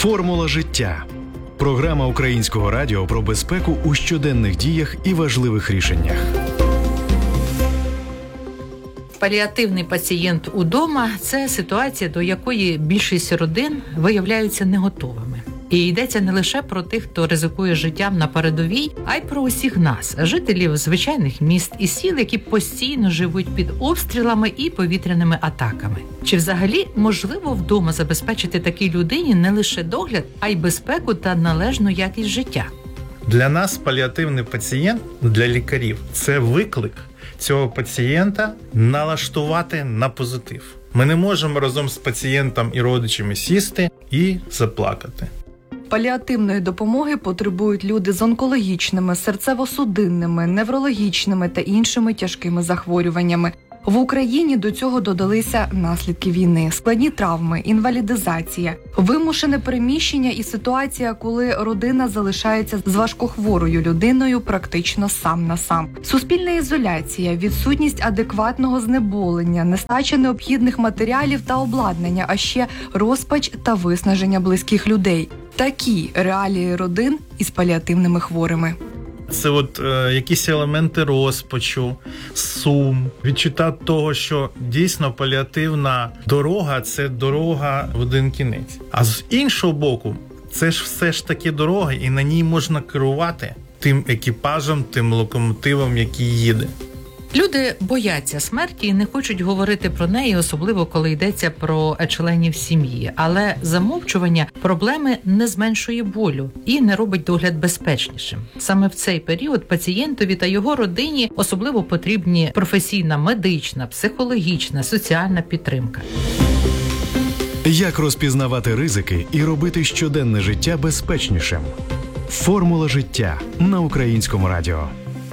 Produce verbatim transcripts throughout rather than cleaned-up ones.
Формула життя. Програма Українського радіо про безпеку у щоденних діях і важливих рішеннях. Паліативний пацієнт удома – це ситуація, до якої більшість родин виявляються не готовими. І йдеться не лише про тих, хто ризикує життям на передовій, а й про усіх нас, жителів звичайних міст і сіл, які постійно живуть під обстрілами і повітряними атаками. Чи взагалі можливо вдома забезпечити такій людині не лише догляд, а й безпеку та належну якість життя? Для нас паліативний пацієнт, для лікарів, це виклик цього пацієнта налаштувати на позитив. Ми не можемо разом з пацієнтом і родичами сісти і заплакати. Паліативної допомоги потребують люди з онкологічними, серцево-судинними, неврологічними та іншими тяжкими захворюваннями. В Україні до цього додалися наслідки війни, складні травми, інвалідизація, вимушене переміщення і ситуація, коли родина залишається з важкохворою людиною практично сам на сам. Суспільна ізоляція, відсутність адекватного знеболення, нестача необхідних матеріалів та обладнання, а ще розпач та виснаження близьких людей. Такі реалії родин із паліативними хворими. Це от е, якісь елементи розпачу, сум, відчуття того, що дійсно паліативна дорога – це дорога в один кінець. А з іншого боку, це ж все ж таки дорога, і на ній можна керувати тим екіпажем, тим локомотивом, який їде. Люди бояться смерті і не хочуть говорити про неї, особливо коли йдеться про членів сім'ї. Але замовчування проблеми не зменшує болю і не робить догляд безпечнішим. Саме в цей період пацієнтові та його родині особливо потрібні професійна медична, психологічна, соціальна підтримка. Як розпізнавати ризики і робити щоденне життя безпечнішим? Формула життя на Українському радіо.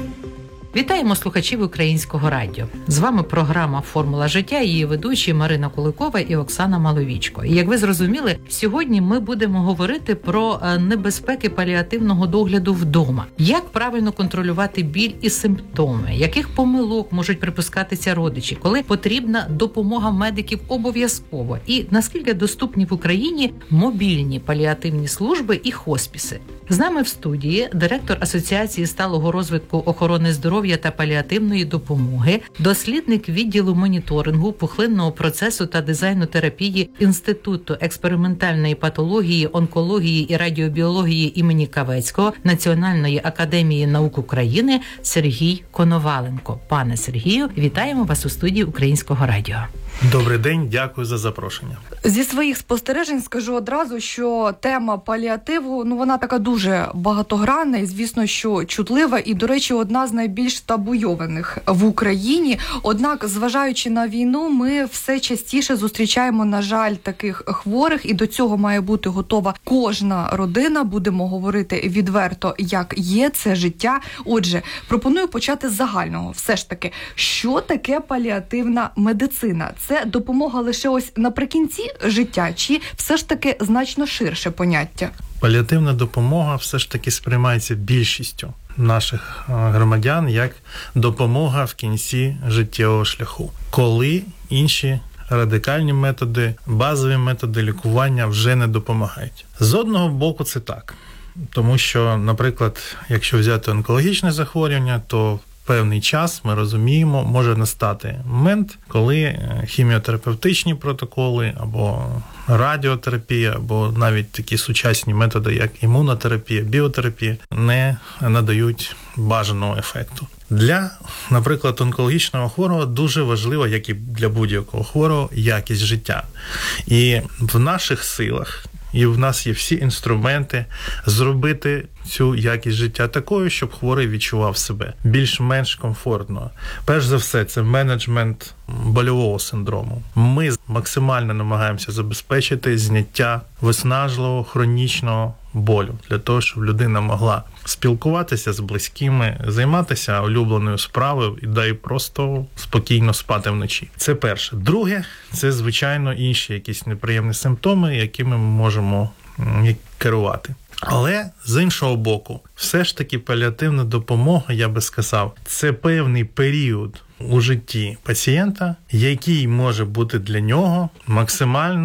Вітаємо слухачів Українського радіо. З вами програма «Формула життя», її ведучі Марина Куликова і Оксана Маловічко. І як ви зрозуміли, сьогодні ми будемо говорити про небезпеки паліативного догляду вдома. Як правильно контролювати біль і симптоми, яких помилок можуть припускатися родичі, коли потрібна допомога медиків обов'язково, і наскільки доступні в Україні мобільні паліативні служби і хоспіси. З нами в студії директор Асоціації сталого розвитку охорони здоров'я та паліативної допомоги, дослідник відділу моніторингу, пухлинного процесу та дизайну терапії Інституту експериментальної патології, онкології і радіобіології імені Кавецького Національної академії наук України Сергій Коноваленко. Пане Сергію, вітаємо вас у студії Українського радіо. Добрий день, дякую за запрошення. Зі своїх спостережень скажу одразу, що тема паліативу, ну вона така дуже багатогранна і, звісно, що чутлива і, до речі, одна з найбільш табуйованих в Україні. Однак, зважаючи на війну, ми все частіше зустрічаємо, на жаль, таких хворих, і до цього має бути готова кожна родина. Будемо говорити відверто, як є це життя. Отже, пропоную почати з загального. Все ж таки, що таке паліативна медицина? Це допомога лише ось наприкінці життя, чи все ж таки значно ширше поняття? Паліативна допомога все ж таки сприймається більшістю наших громадян як допомога в кінці життєвого шляху, коли інші радикальні методи, базові методи лікування вже не допомагають. З одного боку це так, тому що, наприклад, якщо взяти онкологічне захворювання, то певний час, ми розуміємо, може настати момент, коли хіміотерапевтичні протоколи або радіотерапія, або навіть такі сучасні методи, як імунотерапія, біотерапія, не надають бажаного ефекту. Для, наприклад, онкологічного хворого дуже важливо, як і для будь-якого хворого, якість життя. І в наших силах, і в нас є всі інструменти зробити цю якість життя такою, щоб хворий відчував себе більш-менш комфортно. Перш за все, це менеджмент больового синдрому. Ми максимально намагаємося забезпечити зняття виснажливого хронічного болю, для того, щоб людина могла спілкуватися з близькими, займатися улюбленою справою і да й просто спокійно спати вночі. Це перше. Друге, це, звичайно, інші якісь неприємні симптоми, якими ми можемо керувати. Але, з іншого боку, все ж таки паліативна допомога, я би сказав, це певний період у житті пацієнта, який може бути для нього максимально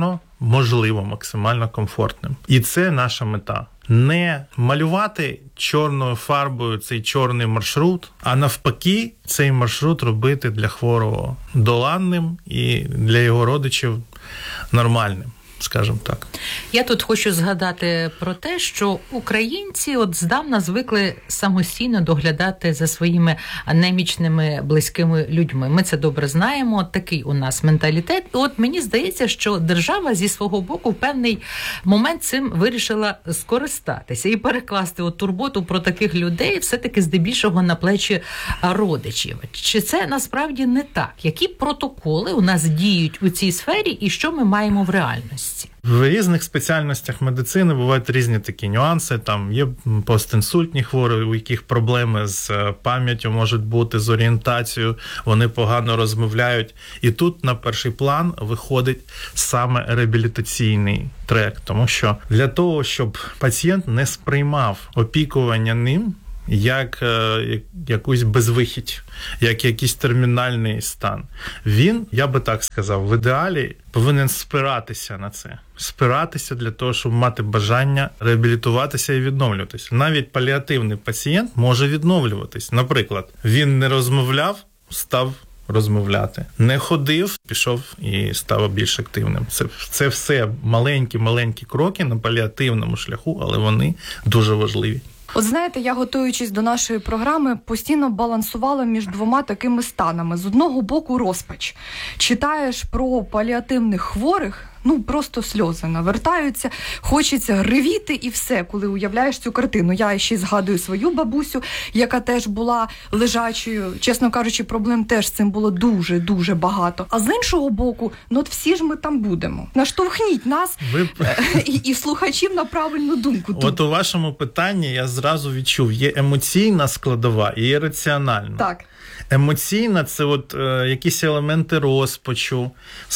можливо, максимально комфортним. І це наша мета. Не малювати чорною фарбою цей чорний маршрут, а навпаки, цей маршрут робити для хворого доланним і для його родичів нормальним, скажімо так. Я тут хочу згадати про те, що українці от здавна звикли самостійно доглядати за своїми немічними близькими людьми. Ми це добре знаємо, такий у нас менталітет. От мені здається, що держава зі свого боку в певний момент цим вирішила скористатися і перекласти от турботу про таких людей все-таки здебільшого на плечі родичів. Чи це насправді не так? Які протоколи у нас діють у цій сфері і що ми маємо в реальності? В різних спеціальностях медицини бувають різні такі нюанси. Там є постінсультні хворі, у яких проблеми з пам'яттю можуть бути, з орієнтацією, вони погано розмовляють. І тут на перший план виходить саме реабілітаційний трек, тому що для того, щоб пацієнт не сприймав опікування ним як е, якусь безвихідь, як якийсь термінальний стан. Він, я би так сказав, в ідеалі повинен спиратися на це. Спиратися для того, щоб мати бажання реабілітуватися і відновлюватися. Навіть паліативний пацієнт може відновлюватись. Наприклад, він не розмовляв, став розмовляти. Не ходив, пішов і став більш активним. Це, це все маленькі-маленькі кроки на паліативному шляху, але вони дуже важливі. От знаєте, я, готуючись до нашої програми, постійно балансувала між двома такими станами. З одного боку розпач. Читаєш про паліативних хворих, ну просто сльози навертаються, хочеться ревіти і все, коли уявляєш цю картину. Я ще згадую свою бабусю, яка теж була лежачою. Чесно кажучи, проблем теж з цим було дуже-дуже багато. А з іншого боку, ну от всі ж ми там будемо. Наштовхніть нас Ви... і, і слухачів на правильну думку. Тут. От у вашому питанні я зразу відчув, є емоційна складова і є раціональна. Так. Емоційна – це от, е, якісь елементи розпачу,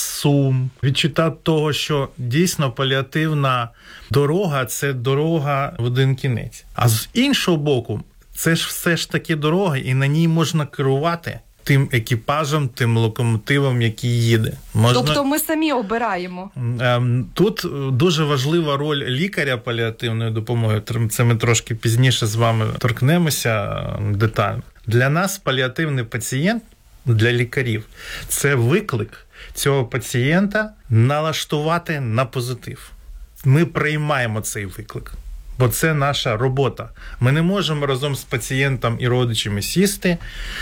сум, відчуття того, що дійсно паліативна дорога – це дорога в один кінець. А з іншого боку, це ж все ж таки дорога, і на ній можна керувати тим екіпажем, тим локомотивом, який їде. Можна... Тобто ми самі обираємо. Тут дуже важлива роль лікаря паліативної допомоги. Це ми трошки пізніше з вами торкнемося детально. Для нас паліативний пацієнт, для лікарів, це виклик цього пацієнта налаштувати на позитив. Ми приймаємо цей виклик. Бо це наша робота. Ми не можемо разом з пацієнтом і родичами сісти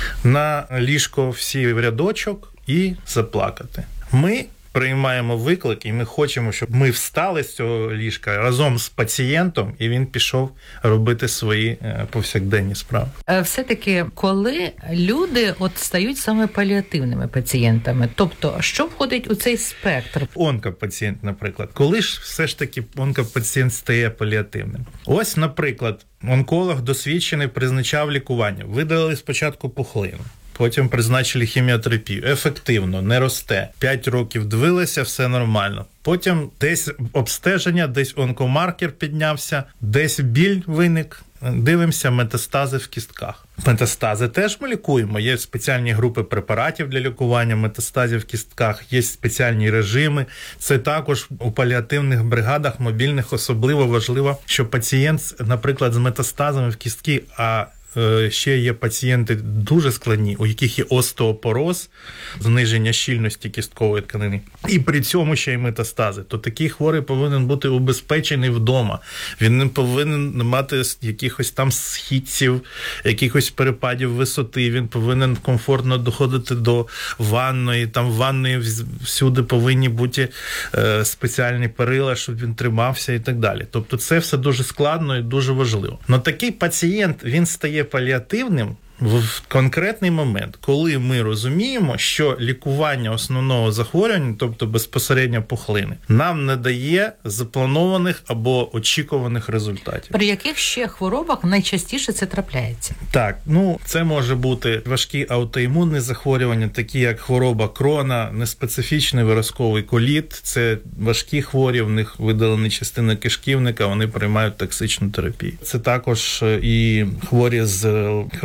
на ліжко всі в рядочок і заплакати. Ми приймаємо виклик, і ми хочемо, щоб ми встали з цього ліжка разом з пацієнтом, і він пішов робити свої повсякденні справи. Все-таки, коли люди от стають саме паліативними пацієнтами, тобто, що входить у цей спектр? Онкопацієнт, наприклад. Коли ж все ж таки онкопацієнт стає паліативним? Ось, наприклад, онколог досвідчений призначав лікування. Видалили спочатку пухлину. Потім призначили хіміотерапію. Ефективно, не росте. П'ять років дивилися, все нормально. Потім десь обстеження, десь онкомаркер піднявся, десь біль виник. Дивимося метастази в кістках. Метастази теж ми лікуємо. Є спеціальні групи препаратів для лікування метастазів в кістках, є спеціальні режими. Це також у паліативних бригадах мобільних особливо важливо, що пацієнт, наприклад, з метастазами в кістки, а ще є пацієнти дуже складні, у яких є остеопороз, зниження щільності кісткової тканини, і при цьому ще й метастази. То такий хворий повинен бути убезпечений вдома. Він не повинен мати якихось там східців, якихось перепадів висоти. Він повинен комфортно доходити до ванної. Там в ванної всюди повинні бути е, спеціальні перила, щоб він тримався і так далі. Тобто це все дуже складно і дуже важливо. Но такий пацієнт, він стає паліативним в конкретний момент, коли ми розуміємо, що лікування основного захворювання, тобто безпосередньо пухлини, нам не дає запланованих або очікуваних результатів. При яких ще хворобах найчастіше це трапляється? Так, ну це може бути важкі аутоімунні захворювання, такі як хвороба Крона, неспецифічний виразковий коліт, це важкі хворі, в них видалені частини кишківника, вони приймають токсичну терапію. Це також і хворі з хронічним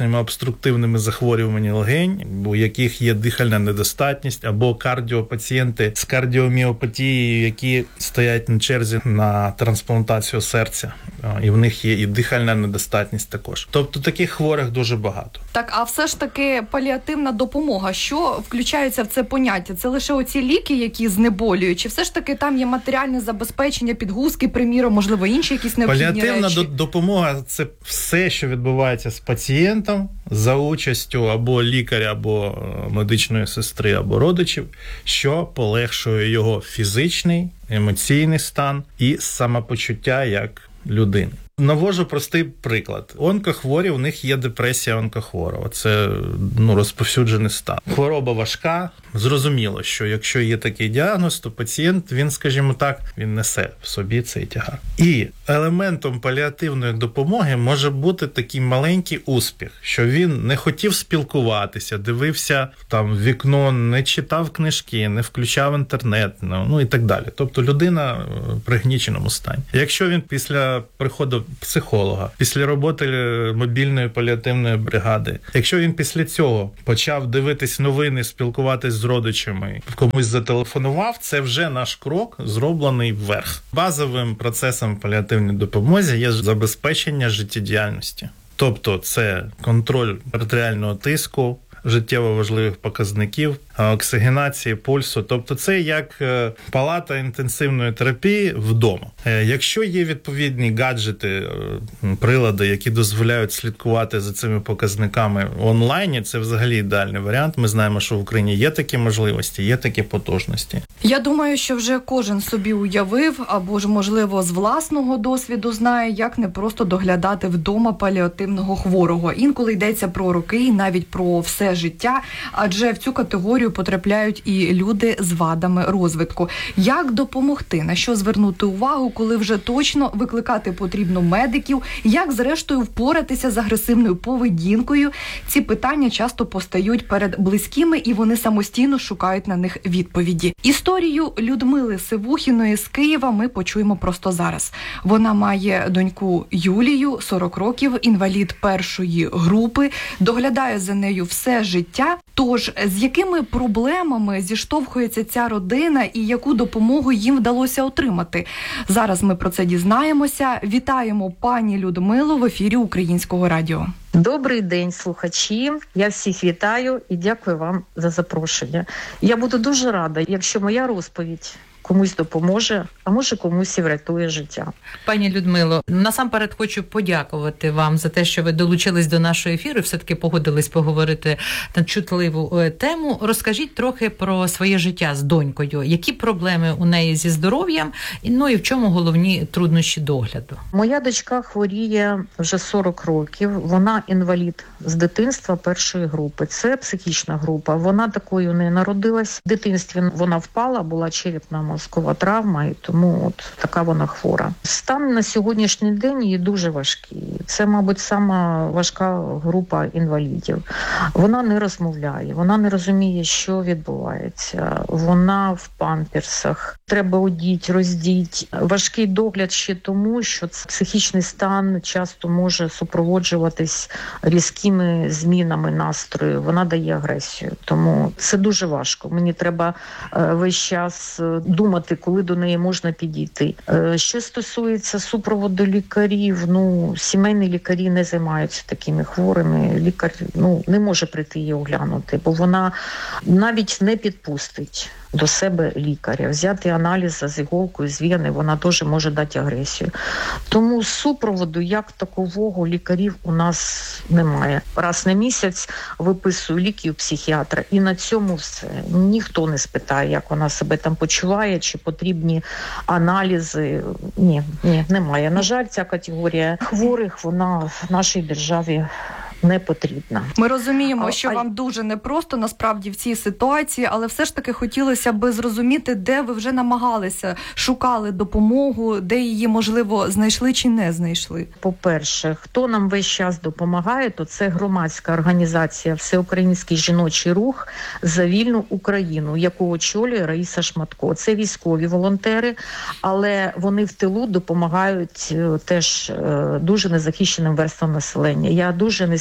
скажімо, обструктивними захворюваннями легень, у яких є дихальна недостатність, або кардіопацієнти з кардіоміопатією, які стоять на черзі на трансплантацію серця, і в них є і дихальна недостатність також. Тобто таких хворих дуже багато. Так, а все ж таки паліативна допомога, що включається в це поняття? Це лише оці ліки, які знеболюють, чи все ж таки там є матеріальне забезпечення, підгузки, приміром, можливо, інші якісь необхідні Паліативна речі? Паліативна допомога – це все, що відбувається з пацієнтом за участю або лікаря, або медичної сестри, або родичів, що полегшує його фізичний, емоційний стан і самопочуття як людини. Навожу простий приклад. Онкохворі, у них є депресія онкохворого. Це ну, розповсюджений стан. Хвороба важка. Зрозуміло, що якщо є такий діагноз, то пацієнт, він, скажімо так, він несе в собі цей тягар. І елементом паліативної допомоги може бути такий маленький успіх, що він не хотів спілкуватися, дивився там в вікно, не читав книжки, не включав інтернет, ну і так далі. Тобто людина в пригніченому стані. Якщо він після приходу психолога, після роботи мобільної паліативної бригади, якщо він після цього почав дивитись новини, спілкуватись з родичами, комусь зателефонував, це вже наш крок, зроблений вверх. Базовим процесом паліативної допомоги є забезпечення життєдіяльності. Тобто це контроль артеріального тиску, життєво важливих показників, оксигенації, пульсу. Тобто це як палата інтенсивної терапії вдома. Якщо є відповідні гаджети, прилади, які дозволяють слідкувати за цими показниками в онлайні, це взагалі ідеальний варіант. Ми знаємо, що в Україні є такі можливості, є такі потужності. Я думаю, що вже кожен собі уявив, або ж, можливо, з власного досвіду знає, як не просто доглядати вдома паліативного хворого. Інколи йдеться про роки і навіть про все життя, адже в цю категорію потрапляють і люди з вадами розвитку. Як допомогти? На що звернути увагу, коли вже точно викликати потрібно медиків? Як, зрештою, впоратися з агресивною поведінкою? Ці питання часто постають перед близькими, і вони самостійно шукають на них відповіді. Історію Людмили Сивухіної з Києва ми почуємо просто зараз. Вона має доньку Юлію, сорок років, інвалід першої групи, доглядає за нею все життя. Тож, з якими проблемами зіштовхується ця родина і яку допомогу їм вдалося отримати? Зараз ми про це дізнаємося. Вітаємо пані Людмилу в ефірі Українського радіо. Добрий день, слухачі. Я всіх вітаю і дякую вам за запрошення. Я буду дуже рада, якщо моя розповідь комусь допоможе, а може комусь і врятує життя. Пані Людмило, насамперед хочу подякувати вам за те, що ви долучились до нашого ефіру і все-таки погодились поговорити на чутливу тему. Розкажіть трохи про своє життя з донькою. Які проблеми у неї зі здоров'ям, ну і в чому головні труднощі догляду? Моя дочка хворіє вже сорок років. Вона інвалід з дитинства першої групи. Це психічна група. Вона такою не народилась. В дитинстві вона впала, була черепна мозкова травма, і тому от така вона хвора. Стан на сьогоднішній день її дуже важкий. Це, мабуть, сама важка група інвалідів. Вона не розмовляє, вона не розуміє, що відбувається. Вона в памперсах. Треба одіть, роздіть. Важкий догляд ще тому, що психічний стан часто може супроводжуватись різкими змінами настрою. Вона дає агресію. Тому це дуже важко. Мені треба весь час думати, коли до неї можна підійти. Що стосується супроводу лікарів, ну, сімейні лікарі не займаються такими хворими. Лікар, ну, не може прийти її оглянути, бо вона навіть не підпустить до себе лікаря. Взяти аналіз з іголкою, з вени, вона теж може дати агресію. Тому супроводу, як такового, лікарів у нас немає. Раз на місяць виписую ліки у психіатра, і на цьому все. Ніхто не спитає, як вона себе там почуває, чи потрібні аналізи. Ні, ні, немає. На жаль, ця категорія хворих, вона в нашій державі не потрібна. Ми розуміємо, а, що а... вам дуже непросто насправді в цій ситуації, але все ж таки хотілося б зрозуміти, де ви вже намагалися, шукали допомогу, де її, можливо, знайшли чи не знайшли. По-перше, хто нам весь час допомагає, то це громадська організація «Всеукраїнський жіночий рух за вільну Україну», яку очолює Раїса Шматко. Це військові волонтери, але вони в тилу допомагають теж дуже незахищеним верствам населення. Я дуже низько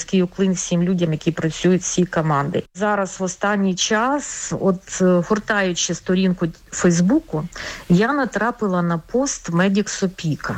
низький уклін всім людям, які працюють в цій команді. Зараз в останній час, от гортаючи сторінку Фейсбуку, я натрапила на пост Медікс Опіка,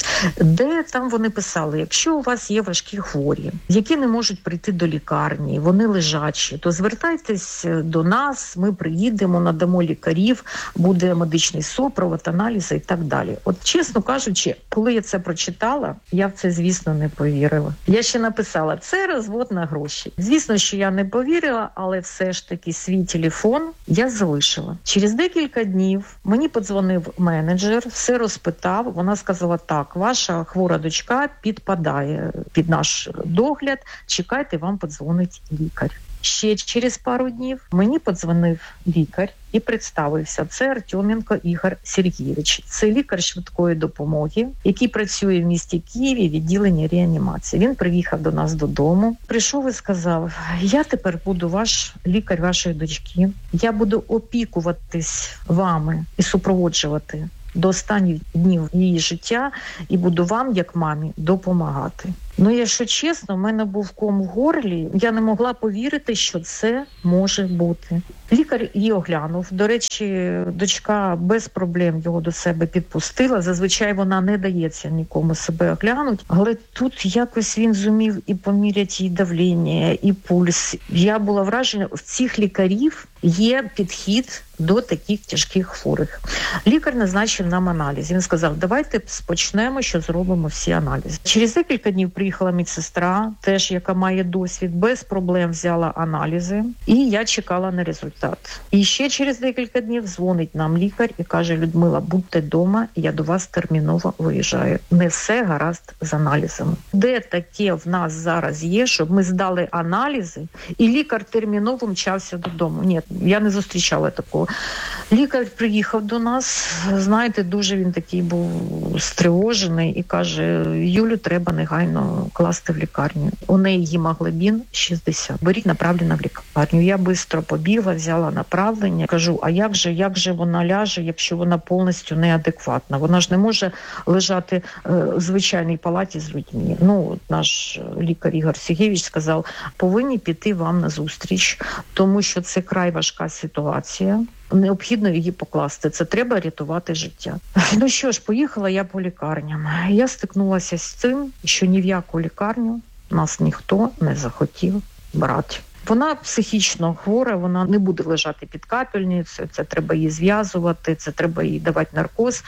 де там вони писали, якщо у вас є важкі хворі, які не можуть прийти до лікарні, вони лежачі, то звертайтесь до нас, ми приїдемо, надамо лікарів, буде медичний супровід, аналізи і так далі. От чесно кажучи, коли я це прочитала, я в це, звісно, не повірила. Я ще написала, це розвод на гроші. Звісно, що я не повірила, але все ж таки свій телефон я залишила. Через декілька днів мені подзвонив менеджер, все розпитав, вона сказала так, ваша хвора дочка підпадає під наш догляд, чекайте, вам подзвонить лікар. Ще через пару днів мені подзвонив лікар і представився. Це Артеменко Ігор Сергійович. Це лікар швидкої допомоги, який працює в місті Києві в відділенні реанімації. Він приїхав до нас додому, прийшов і сказав, я тепер буду ваш лікар вашої дочки, я буду опікуватись вами і супроводжувати до останніх днів її життя і буду вам, як мамі, допомагати. Ну, якщо чесно, в мене був ком в горлі, я не могла повірити, що це може бути. Лікар її оглянув. До речі, дочка без проблем його до себе підпустила. Зазвичай вона не дається нікому себе оглянути. Але тут якось він зумів і поміряти її давлення, і пульс. Я була вражена, в цих лікарів є підхід до таких тяжких хворих. Лікар назначив нам аналіз. Він сказав, давайте спочнемо, що зробимо всі аналізи. Через декілька днів приїхала медсестра, теж яка має досвід, без проблем взяла аналізи, і я чекала на результат. І ще через декілька днів дзвонить нам лікар і каже, Людмила, будьте вдома, я до вас терміново виїжджаю. Не все гаразд з аналізами. Де таке в нас зараз є, щоб ми здали аналізи, і лікар терміново мчався додому? Ні, я не зустрічала такого. Лікар приїхав до нас, знаєте, дуже він такий був стривожений і каже, Юлю треба негайно класти в лікарню. У неї гемоглобін шістдесят. Беріть, направлена в лікарню. Я швидко побігла, взяла направлення. Кажу, а як же, як же вона ляже, якщо вона повністю неадекватна? Вона ж не може лежати е, в звичайній палаті з людьми. Ну, наш лікар Ігор Сергійович сказав, повинні піти вам на зустріч, тому що це край важка ситуація. Необхідно її покласти. Це треба рятувати життя. Ну що ж, поїхала я по лікарням. Я стикнулася з цим, що ні в яку лікарню нас ніхто не захотів брати. Вона психічно хвора, вона не буде лежати під капельницею, це треба її зв'язувати, це треба їй давати наркоз.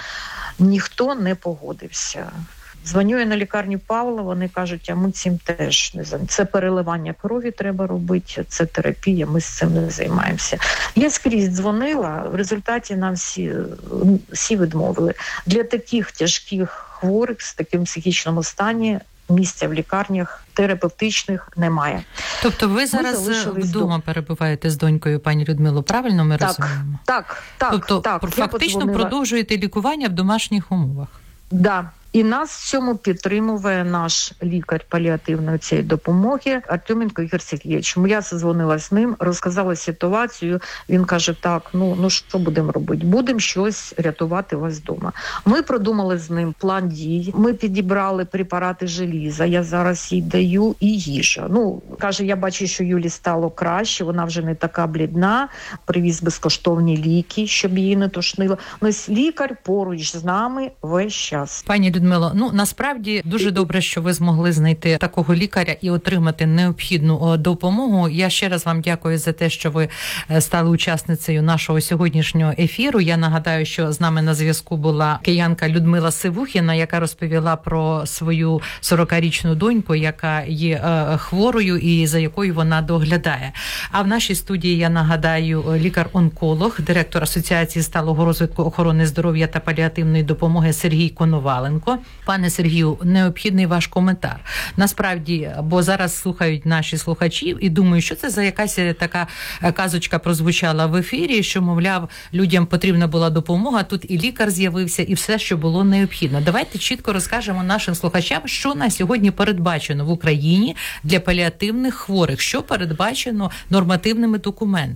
Ніхто не погодився. Дзвоню я на лікарню Павла, вони кажуть, а ми цим теж не займаємося. Це переливання крові треба робити, це терапія, ми з цим не займаємося. Я скрізь дзвонила, в результаті нам всі, всі відмовили. Для таких тяжких хворих з таким психічному стані місця в лікарнях терапевтичних немає. Тобто ви зараз вдома перебуваєте з донькою, пані Людмило, правильно ми так, розуміємо? Так, так. Тобто так, фактично продовжуєте лікування в домашніх умовах? Так. Да. І нас в цьому підтримує наш лікар паліативної цієї допомоги Артеменко Ігор Сергійович. Я созвонила з ним, розказала ситуацію. Він каже, так, ну, ну що будемо робити? Будемо щось рятувати вас вдома. Ми продумали з ним план дій. Ми підібрали препарати желіза. Я зараз їй даю і їжа. Ну, каже, я бачу, що Юлі стало краще, вона вже не така блідна. Привіз безкоштовні ліки, щоб її не тошнило. Ну, лікар поруч з нами весь час. Пані Людмило, ну насправді дуже добре, що ви змогли знайти такого лікаря і отримати необхідну допомогу. Я ще раз вам дякую за те, що ви стали учасницею нашого сьогоднішнього ефіру. Я нагадаю, що з нами на зв'язку була киянка Людмила Сивухіна, яка розповіла про свою сорокарічну доньку, яка є хворою і за якою вона доглядає. А в нашій студії, я нагадаю, лікар-онколог, директор Асоціації сталого розвитку охорони здоров'я та паліативної допомоги Сергій Коноваленко. Пане Сергію, необхідний ваш коментар. Насправді, бо зараз слухають наші слухачі і думаю, що це за якась така казочка прозвучала в ефірі, що, мовляв, людям потрібна була допомога, тут і лікар з'явився, і все, що було необхідно. Давайте чітко розкажемо нашим слухачам, що на сьогодні передбачено в Україні для паліативних хворих, що передбачено нормативними документами.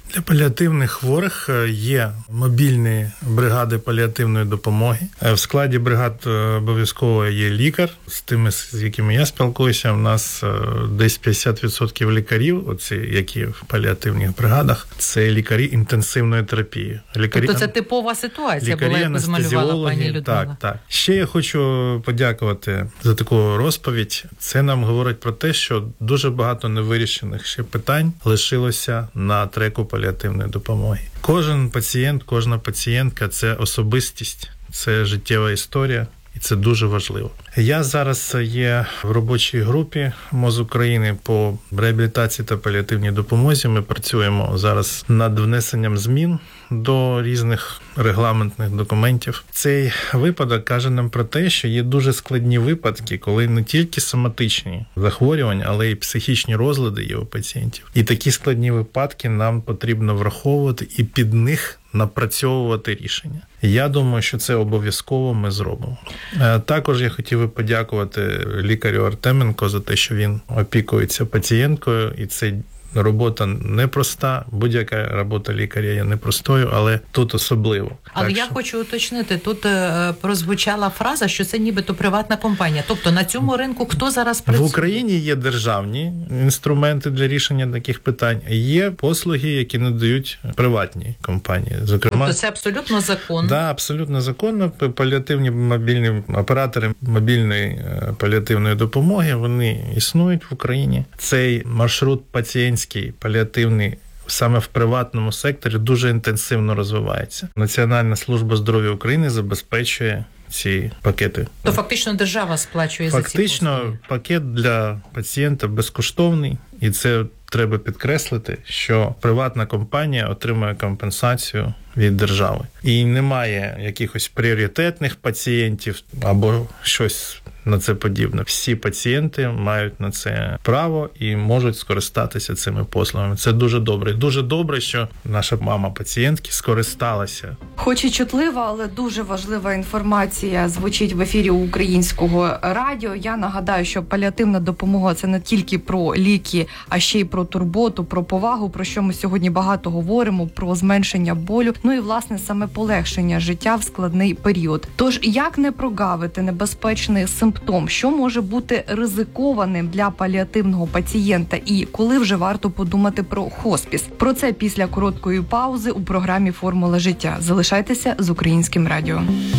Для паліативних хворих є мобільні бригади паліативної допомоги. В складі бригад обов'язково є лікар. З тими, з якими я спілкуюся, у нас десь п'ятдесят відсотків лікарів, оці, які в паліативних бригадах, це лікарі інтенсивної терапії. Лікарі, тобто це типова ситуація лікарі, була, яку змалювала пані Людмила. Так, так. Ще я хочу подякувати за таку розповідь. Це нам говорить про те, що дуже багато невирішених ще питань лишилося на треку паліативної допомоги. Кожен пацієнт, кожна пацієнтка – це особистість, це життєва історія. І це дуже важливо. Я зараз є в робочій групі МОЗ України по реабілітації та паліативній допомозі. Ми працюємо зараз над внесенням змін до різних регламентних документів. Цей випадок каже нам про те, що є дуже складні випадки, коли не тільки соматичні захворювання, але й психічні розлади є у пацієнтів. І такі складні випадки нам потрібно враховувати і під них напрацьовувати рішення. Я думаю, що це обов'язково ми зробимо. Також я хотів би подякувати лікарю Артеменко за те, що він опікується пацієнткою, і це робота непроста, будь-яка робота лікаря є непростою, але тут особливо. Але так я що... хочу уточнити, тут е, прозвучала фраза, що це нібито приватна компанія. Тобто на цьому ринку хто зараз працює? В Україні є державні інструменти для рішення таких питань, є послуги, які надають приватні компанії. Зокрема, тобто це абсолютно законно? Да, абсолютно законно. Паліативні мобільні оператори мобільної паліативної допомоги, вони існують в Україні. Цей маршрут пацієнтський паліативний саме в приватному секторі дуже інтенсивно розвивається. Національна служба здоров'я України забезпечує ці пакети. То фактично держава сплачує фактично, за ці послуги? Фактично пакет для пацієнта безкоштовний, і це треба підкреслити, що приватна компанія отримує компенсацію від держави. І немає якихось пріоритетних пацієнтів або щось на це подібне. Всі пацієнти мають на це право і можуть скористатися цими послугами. Це дуже добре. Дуже добре, що наша мама пацієнтки скористалася. Хоч і чутлива, але дуже важлива інформація звучить в ефірі Українського радіо. Я нагадаю, що паліативна допомога – це не тільки про ліки, а ще й про турботу, про повагу, про що ми сьогодні багато говоримо, про зменшення болю, ну і, власне, саме полегшення життя в складний період. Тож, як не прогавити небезпечний симптом, що може бути ризикованим для паліативного пацієнта і коли вже варто подумати про хоспіс? Про це після короткої паузи у програмі «Формула життя». Залишайтеся з Українським радіо.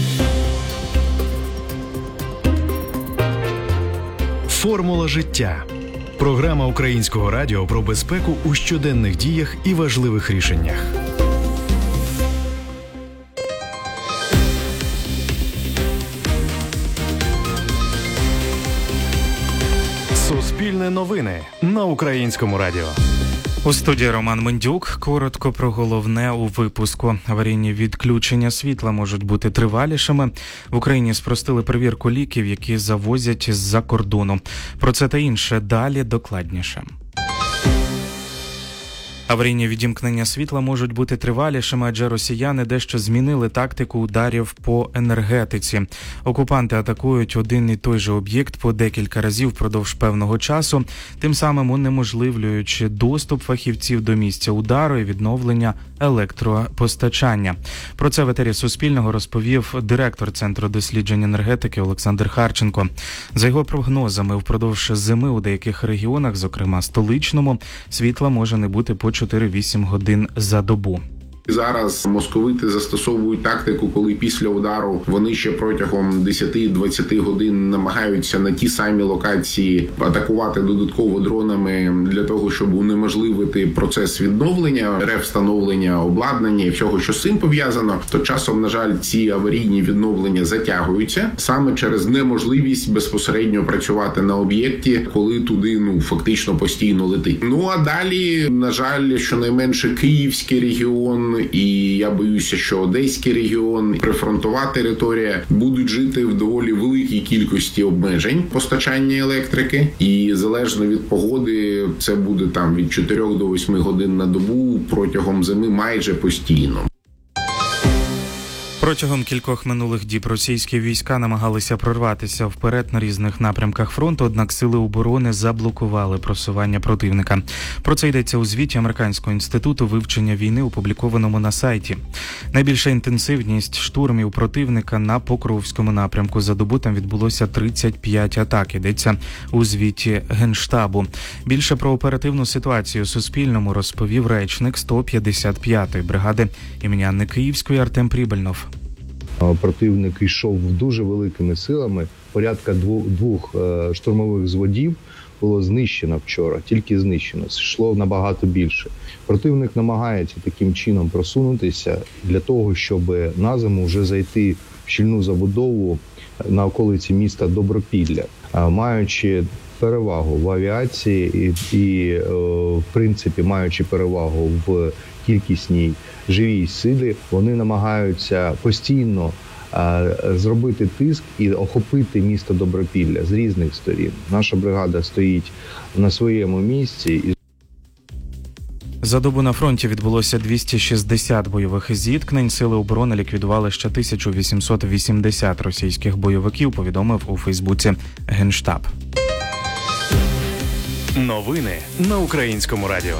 «Формула життя» – програма Українського радіо про безпеку у щоденних діях і важливих рішеннях. Суспільне новини на Українському радіо. У студії Роман Мендюк. Коротко про головне у випуску. Аварійні відключення світла можуть бути тривалішими. В Україні спростили перевірку ліків, які завозять з-за кордону. Про це та інше далі докладніше. Аварійні відімкнення світла можуть бути тривалішими, адже росіяни дещо змінили тактику ударів по енергетиці. Окупанти атакують один і той же об'єкт по декілька разів впродовж певного часу, тим самим унеможливлюючи доступ фахівців до місця удару і відновлення електропостачання. Про це в етері Суспільного розповів директор Центру досліджень енергетики Олександр Харченко. За його прогнозами, впродовж зими у деяких регіонах, зокрема столичному, світла може не бути по чотири-вісім годин за добу. Зараз московити застосовують тактику, коли після удару вони ще протягом десять-двадцять годин намагаються на ті самі локації атакувати додатково дронами для того, щоб унеможливити процес відновлення, ревстановлення обладнання і всього, що з цим пов'язано. То часом, на жаль, ці аварійні відновлення затягуються саме через неможливість безпосередньо працювати на об'єкті, коли туди ну фактично постійно летить. Ну а далі, на жаль, щонайменше Київський регіон і я боюся, що Одеський регіон, прифронтова територія будуть жити в доволі великій кількості обмежень постачання електрики. І залежно від погоди, це буде там від чотирьох до восьми годин на добу протягом зими майже постійно. Протягом кількох минулих діб російські війська намагалися прорватися вперед на різних напрямках фронту, однак сили оборони заблокували просування противника. Про це йдеться у звіті Американського інституту вивчення війни, опублікованому на сайті. Найбільша інтенсивність штурмів противника на Покровському напрямку. За добу там відбулося тридцять п'ять атак, йдеться у звіті Генштабу. Більше про оперативну ситуацію Суспільному розповів речник сто п'ятдесят п'ятої бригади імені Анни Київської Артем Прибильнов. Противник йшов дуже великими силами. Порядка двох, двох штурмових взводів було знищено вчора, тільки знищено. Йшло набагато більше. Противник намагається таким чином просунутися для того, щоб на зиму вже зайти в щільну забудову на околиці міста Добропілля, маючи перевагу в авіації і, і в принципі, маючи перевагу в кількісній живій силі, вони намагаються постійно а, зробити тиск і охопити місто Добропілля з різних сторін. Наша бригада стоїть на своєму місці. І За добу на фронті відбулося двісті шістдесят бойових зіткнень. Сили оборони ліквідували ще тисячу вісімсот вісімдесят російських бойовиків, повідомив у Фейсбуці Генштаб. Новини на Українському радіо.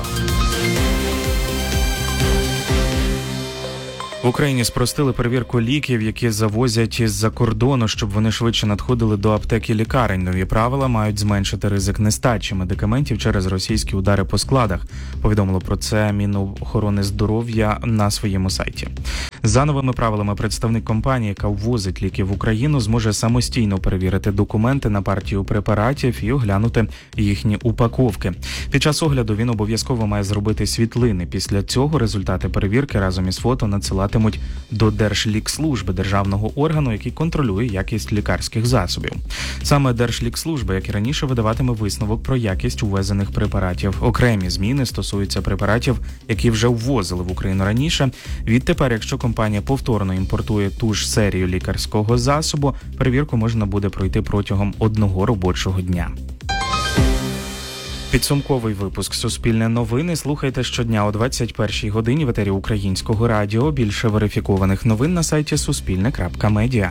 В Україні спростили перевірку ліків, які завозять із-за кордону, щоб вони швидше надходили до аптек і лікарень. Нові правила мають зменшити ризик нестачі медикаментів через російські удари по складах. Повідомило про це Мінохорони здоров'я на своєму сайті. За новими правилами представник компанії, яка ввозить ліки в Україну, зможе самостійно перевірити документи на партію препаратів і оглянути їхні упаковки. Під час огляду він обов'язково має зробити світлини. Після цього результати перевірки разом із фото надсилатимуть до Держлікслужби, державного органу, який контролює якість лікарських засобів. Саме Держлікслужба, як і раніше, видаватиме висновок про якість увезених препаратів. Окремі зміни стосуються препаратів, які вже ввозили в Україну раніше. Відтепер, якщо компанія повторно імпортує ту ж серію лікарського засобу, перевірку можна буде пройти протягом одного робочого дня. Підсумковий випуск «Суспільне новини» слухайте щодня о двадцять першій годині в етері Українського радіо. Більше верифікованих новин на сайті суспільне крапка медіа.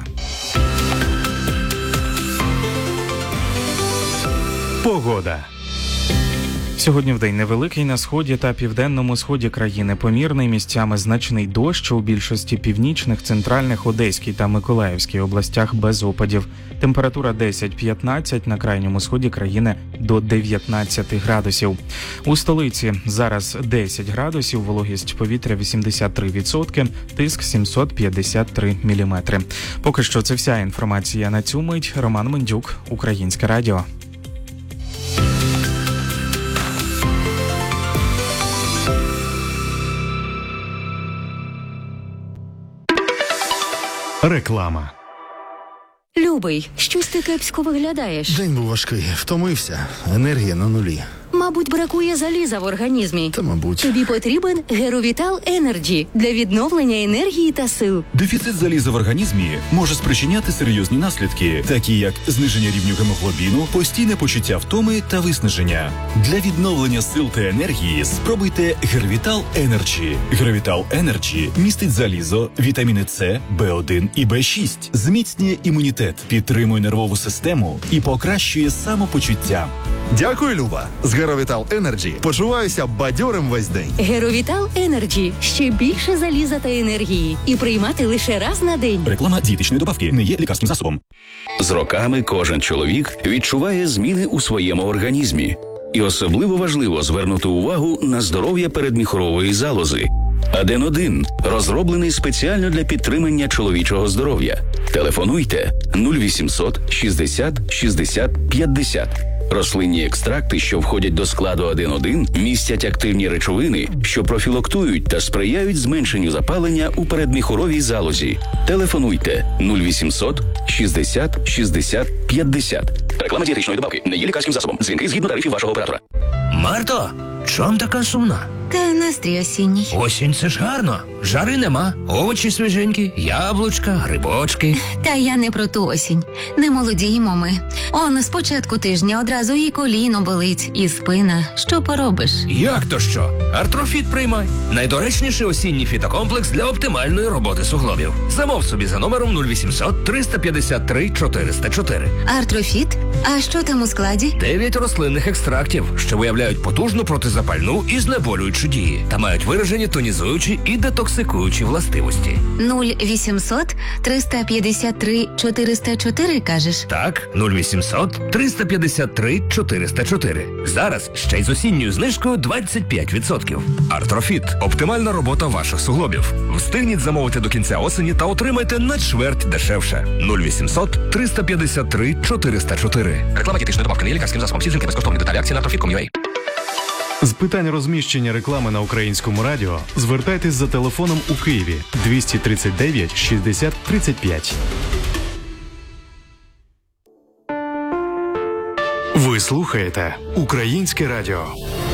Погода. Сьогодні вдень невеликий на сході та південному сході країни. Помірний, місцями значний дощ, у більшості північних, центральних, Одеській та Миколаївській областях без опадів. Температура десять-п'ятнадцять, на крайньому сході країни до дев'ятнадцять градусів. У столиці зараз десять градусів, вологість повітря вісімдесят три відсотки, тиск сімсот п'ятдесят три міліметри. Поки що це вся інформація на цю мить. Роман Мендюк, Українське радіо. Реклама. Любий, щось ти кепсько виглядаєш. День був важкий, втомився, енергія на нулі. Мабуть, бракує заліза в організмі. Та, мабуть. Тобі потрібен Геровітал Енерджі для відновлення енергії та сил. Дефіцит заліза в організмі може спричиняти серйозні наслідки, такі як зниження рівню гемоглобіну, постійне почуття втоми та виснаження. Для відновлення сил та енергії спробуйте Геровітал Енерджі. Геровітал Енерджі містить залізо, вітаміни С, Б один і Б шість, зміцнює імунітет, підтримує нервову систему і покращує самопочуття. Дякую, Люба. З Геровітал Енерджі почуваюся бадьорим весь день. Геровітал Енерджі. Ще більше заліза та енергії. І приймати лише раз на день. Реклама дієтичної добавки не є лікарським засобом. З роками кожен чоловік відчуває зміни у своєму організмі. І особливо важливо звернути увагу на здоров'я передміхорової залози. Аден один розроблений спеціально для підтримання чоловічого здоров'я. Телефонуйте нуль вісімсот шістдесят шістдесят п'ятдесят. Рослинні екстракти, що входять до складу Аден один, містять активні речовини, що профілактують та сприяють зменшенню запалення у передміхоровій залозі. Телефонуйте нуль вісімсот шістдесят шістдесят п'ятдесят. Реклама дієтичної добавки не є лікарським засобом. Дзвінки згідно тарифів вашого оператора. Марто, чом така сумна? Та настрій осінній. Осінь – це ж гарно. Жари нема, овочі свіженькі, яблучка, грибочки. Та я не про ту осінь. Не молодіємо ми. Он з початку тижня одразу і коліно болить, і спина. Що поробиш? Як то що? Артрофіт приймай. Найдоречніший осінній фітокомплекс для оптимальної роботи суглобів. Замов собі за номером нуль вісімсот триста п'ятдесят три чотириста чотири. Артрофіт? А що там у складі? Дев'ять рослинних екстрактів, що виявляють потужну протизапальну і знеболюючу дії та мають виражені тонізуючі і детоксикуючі властивості. нуль вісімсот триста п'ятдесят три чотириста чотири, кажеш? Так, нуль вісімсот триста п'ятдесят три чотириста чотири. Зараз ще й з осінньою знижкою двадцять п'ять відсотків. Артрофіт – оптимальна робота ваших суглобів. Встигніть замовити до кінця осені та отримайте на чверть дешевше. нуль вісімсот триста п'ятдесят три чотириста чотири. Реклама дієтичної добавки не є лікарським засобом. Всі жінки безкоштовні. Деталі акції на артрофіт крапка ком крапка ю а. З питань розміщення реклами на Українському радіо звертайтесь за телефоном у Києві двісті тридцять дев'ять шістдесят тридцять п'ять. Ви слухаєте Українське радіо.